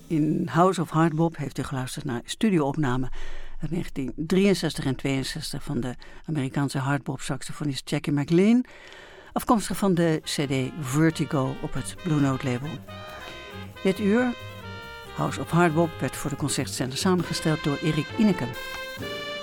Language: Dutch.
In House of Hardbop heeft u geluisterd naar studioopnamen uit 1963 en 62 van de Amerikaanse hardbop-saxofonist Jackie McLean, afkomstig van de CD Vertigo op het Blue Note label. Dit uur, House of Hardbop, werd voor de Concertzender samengesteld door Erik Ineken.